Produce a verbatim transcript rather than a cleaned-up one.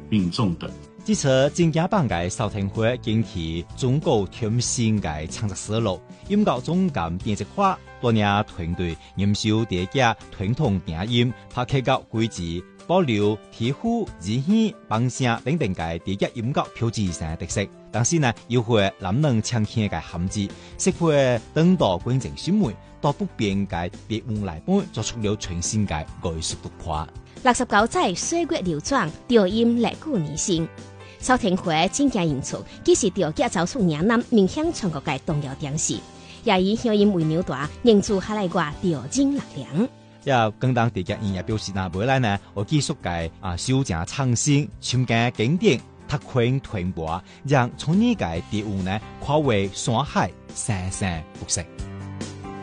民众等。 这次正假版嘅邵廷辉近期中國添新嘅創作思路，音樂總監編輯化，多年團隊研究地價傳統電音，拍劇嘅規則，保留天賦、字戲、棒聲等等嘅地價音樂標誌性嘅特色，但是呢，又會能能呈現嘅含義，適配等到觀眾審美，到不變嘅別物來本，做出了全新嘅藝術突破。 六十九載歲月流轉，調音歷久彌新。邵廷輝真正演出，既是調價走出嶺南面向全國嘅重要點是，也以鄉音為紐帶，凝聚下來話調音力量。 也更當地價音樂表示呢，未來呢，我繼續嘅啊修正創新，尋間經典，拓寬傳播，讓從呢個調音呢跨越山海，生生不息。